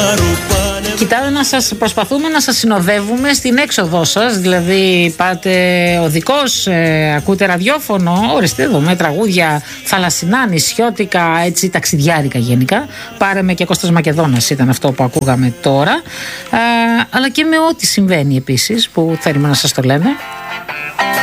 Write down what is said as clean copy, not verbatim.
Κοιτάτε προσπαθούμε να σας συνοδεύουμε στην έξοδό σας. Δηλαδή πάτε οδικός, ακούτε ραδιόφωνο. Ορίστε εδώ με τραγούδια θαλασσινά, νησιώτικα, έτσι ταξιδιάρικα γενικά. Πάρε με και Κώστας Μακεδόνας ήταν αυτό που ακούγαμε τώρα. Αλλά και με ό,τι συμβαίνει επίσης που θέλουμε να σας το λέμε.